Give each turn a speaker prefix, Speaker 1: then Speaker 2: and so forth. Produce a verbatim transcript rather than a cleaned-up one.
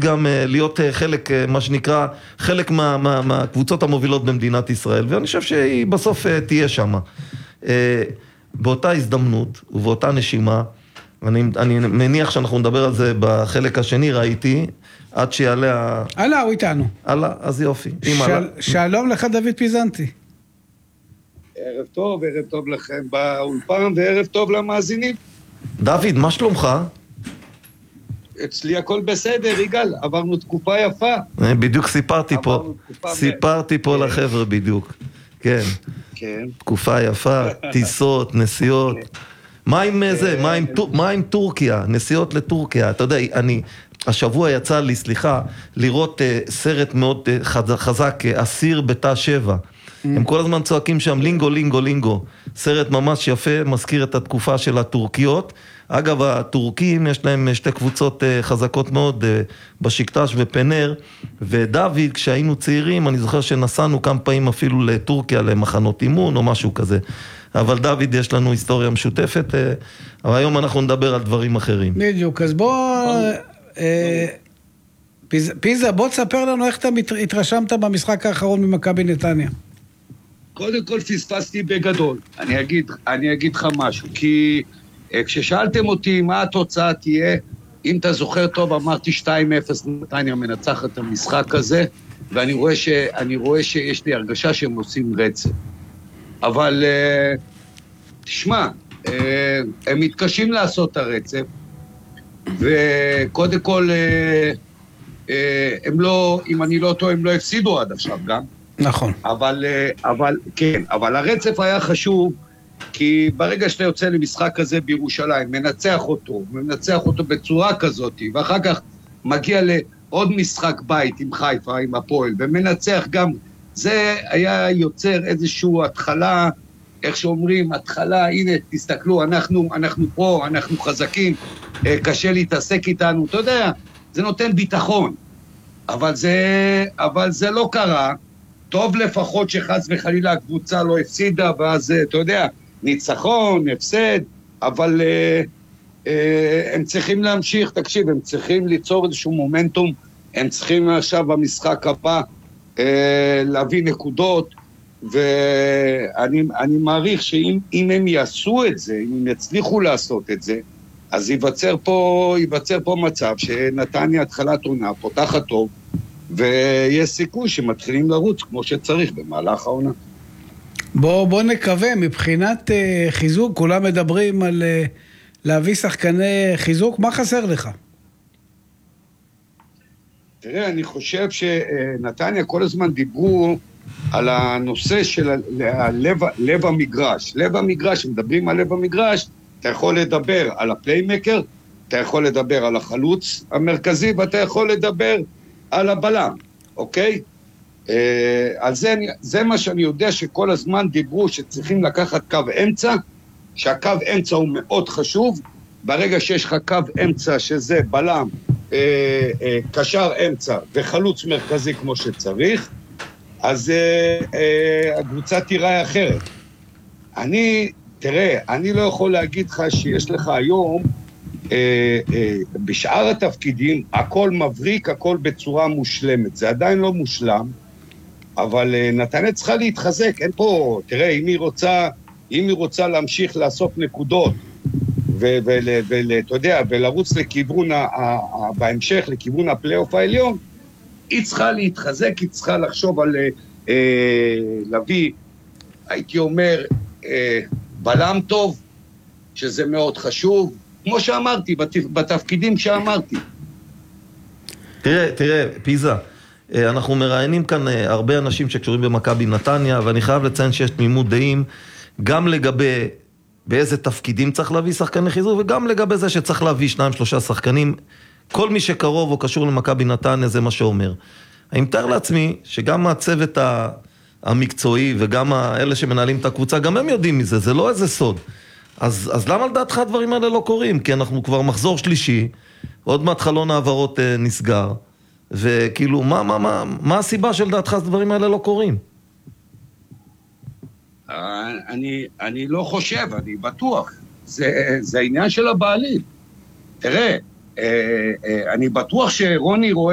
Speaker 1: גם להיות חלק, מה שנקרא, חלק מה, מה, מהקבוצות המובילות במדינת ישראל, ואני חושב שהיא בסוף תהיה שמה. באותה הזדמנות ובאותה נשימה, אני, אני מניח שאנחנו נדבר על זה בחלק השני, ראיתי, עד שיעלה...
Speaker 2: עלה, הוא איתנו.
Speaker 1: עלה, אז יופי.
Speaker 2: של... שלום לך דוד פיזנטי.
Speaker 3: ערב טוב, ערב טוב לכם באולפן, וערב טוב למאזינים.
Speaker 1: דוד, מה שלומך?
Speaker 3: אצלי הכל בסדר, יגאל, עברנו תקופה יפה.
Speaker 1: בדיוק סיפרתי פה, סיפרתי פה לחבר'ה בדיוק. כן,
Speaker 3: כן.
Speaker 1: תקופה יפה, טיסות, נסיעות. מה עם זה? מה עם טורקיה? נסיעות לטורקיה. אתה יודע, אני... השבוע יצא לי, סליחה, לראות סרט מאוד חזק, אסיר בתא שבע. הם כל הזמן צועקים שם לינגו, לינגו, לינגו. סרט ממש יפה, מזכיר את התקופה של הטורקיות. אגב, הטורקים יש להם שתי קבוצות חזקות מאוד, בשקטש ופנר, ודוד, כשהיינו צעירים, אני זוכר שנסענו כמה פעמים אפילו לטורקיה, למחנות אימון או משהו כזה. אבל דוד, יש לנו היסטוריה משותפת, אבל היום אנחנו נדבר על דברים אחרים.
Speaker 2: בדיוק, אז בוא... פיזה, בוא תספר לנו איך אתה התרשמת במשחק האחרון ממכבי נתניה.
Speaker 3: קודם כל פספסתי בגדול. אני אגיד, אני אגיד לך משהו, כי כששאלתם אותי מה התוצאה תהיה, אם אתה זוכר טוב, אמרתי שתיים אפס נתניה מנצחת את המשחק הזה, ואני רואה ש, אני רואה שיש לי הרגשה שהם עושים רצף. אבל תשמע, הם מתקשים לעשות את הרצף, וקודם כל, הם לא, אם אני לא טועה, הם לא הפסידו עד עכשיו גם.
Speaker 2: נכון.
Speaker 3: אבל, אבל, כן, אבל הרצף היה חשוב, כי ברגע שאתה יוצא למשחק כזה בירושלים, מנצח אותו, מנצח אותו בצורה כזאת, ואחר כך מגיע לעוד משחק בית עם חיפה, עם הפועל, ומנצח גם, זה היה יוצר איזושהי התחלה, איך שאומרים, התחלה, הנה, תסתכלו, אנחנו, אנחנו פה, אנחנו חזקים, קשה להתעסק איתנו, אתה יודע, זה נותן ביטחון, אבל זה, אבל זה לא קרה, טוב לפחות שחס וחלילה הקבוצה לא הפסידה, ואז, אתה יודע, ניצחון, הפסד, אבל אה, אה, הם צריכים להמשיך, תקשיב, הם צריכים ליצור איזשהו מומנטום, הם צריכים עכשיו במשחק הבא אה, להביא נקודות, ואני אני מעריך שאם אם הם יעשו את זה, אם הם יצליחו לעשות את זה, אז ייווצר פה, ייווצר פה מצב שנתניה התחלת עונה, פותחת טוב, ויש סיכוי שמתחילים לרוץ כמו שצריך במהלך העונה.
Speaker 2: בוא, בוא נקווה, מבחינת uh, חיזוק, כולם מדברים על uh, להביא שחקני חיזוק, מה חסר לך?
Speaker 3: תראה, אני חושב שנתניה כל הזמן דיברו על הנושא של הלב, לב המגרש. לב המגרש, מדברים על לב המגרש, אתה יכול לדבר על הפליימקר, אתה יכול לדבר על החלוץ המרכזי, ואתה יכול לדבר על הבלם, אוקיי? על זה, זה מה שאני יודע שכל הזמן דיברו שצריכים לקחת קו אמצע, שהקו אמצע הוא מאוד חשוב, ברגע שיש לך קו אמצע שזה בלם, אה, אה, קשר אמצע וחלוץ מרכזי כמו שצריך, אז אה, אה, הקבוצה תיראה אחרת. אני, תראה, אני לא יכול להגיד לך שיש לך היום, אה, אה, בשאר התפקידים, הכל מבריק, הכל בצורה מושלמת, זה עדיין לא מושלם, אבל נתניה צריכה להתחזק, אין פה, תראה, אם היא רוצה, אם היא רוצה להמשיך לאסוף נקודות, ואתה יודע, ולרוץ לכיוון, בהמשך, לכיוון הפלייאוף העליון, היא צריכה להתחזק, היא צריכה לחשוב על להביא, הייתי אומר, בלם טוב, שזה מאוד חשוב, כמו שאמרתי, בתפקידים שאמרתי.
Speaker 1: תראה, תראה, פיזה, אנחנו מראיינים כאן הרבה אנשים שקשורים במכבי נתניה, ואני חייב לציין שיש תמימות דעים, גם לגבי באיזה תפקידים צריך להביא שחקני חיזוק, וגם לגבי זה שצריך להביא שניים, שלושה שחקנים. כל מי שקרוב או קשור למכבי נתניה זה מה שאומר. אני מתאר לעצמי שגם הצוות המקצועי וגם אלה שמנהלים את הקבוצה, גם הם יודעים מזה, זה לא איזה סוד. אז, אז למה לדעתך הדברים האלה לא קורים? כי אנחנו כבר מחזור שלישי, עוד מעט חלון העברות נסגר, וכאילו, מה, מה, מה, מה הסיבה של דעתך הדברים האלה לא קורים?
Speaker 3: אני, אני לא חושב, אני בטוח. זה, זה העניין של הבעלים. תראה, אני בטוח שרוני רואה